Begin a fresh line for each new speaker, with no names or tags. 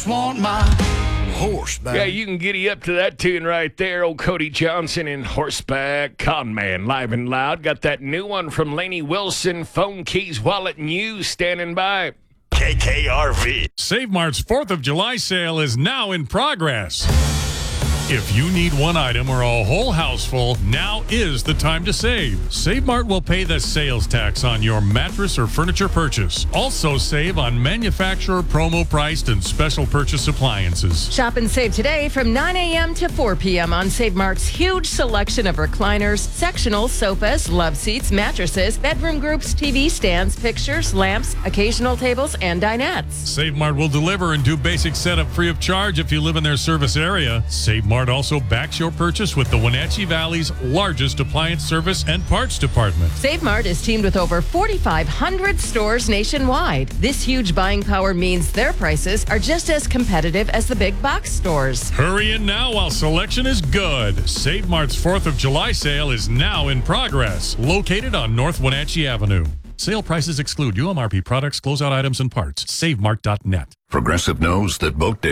just want my horseback.
Yeah, you can giddy up to that tune right there. Old Cody Johnson and Horseback Con Man, live and loud. Got that new one from Lainey Wilson, Phone Keys, Wallet, and You standing by.
KKRV.
Save Mart's 4th of July sale is now in progress. If you need one item or a whole house full, now is the time to save. Save Mart will pay the sales tax on your mattress or furniture purchase. Also save on manufacturer promo priced and special purchase appliances.
Shop and save today from 9 a.m. to 4 p.m. on Save Mart's huge selection of recliners, sectional sofas, love seats, mattresses, bedroom groups, TV stands, pictures, lamps, occasional tables, and dinettes.
Save Mart will deliver and do basic setup free of charge if you live in their service area. Save Mart also backs your purchase with the Wenatchee Valley's largest appliance service and parts department.
Save Mart is teamed with over 4,500 stores nationwide. This huge buying power means their prices are just as competitive as the big box stores.
Hurry in now while selection is good. Save Mart's 4th of July sale is now in progress. Located on North Wenatchee Avenue. Sale prices exclude UMRP products, closeout items, and parts. SaveMart.net.
Progressive knows that boat